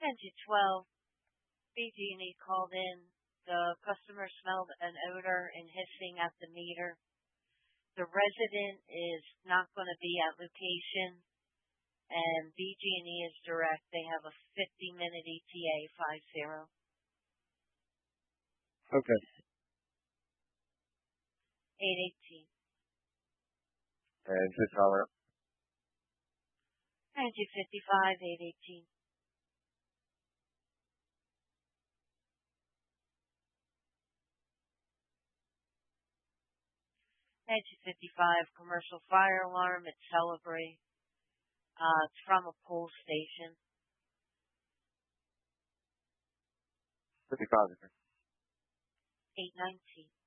Engine 12, BG&E called in. The customer smelled an odor and hissing at the meter. The resident is not going to be at location, and BG&E is direct. They have a 50-minute ETA, 50. Okay. 818. And just holler. Engine 55, 818. Engine 55, commercial fire alarm at Celebrate. It's from a pool station. 55. 819.